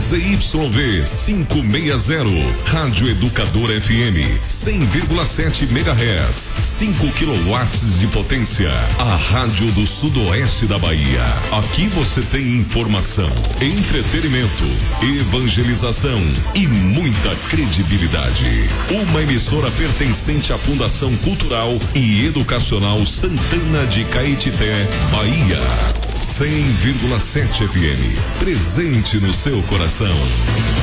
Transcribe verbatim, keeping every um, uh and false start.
Z Y V quinhentos e sessenta, Rádio Educador F M, cem vírgula sete megahertz, cinco quilowatts de potência. A rádio do sudoeste da Bahia. Aqui você tem informação, entretenimento, evangelização e muita credibilidade. Uma emissora pertencente à Fundação Cultural e Educacional Santana de Caetité, Bahia. cem vírgula sete F M, presente no seu coração.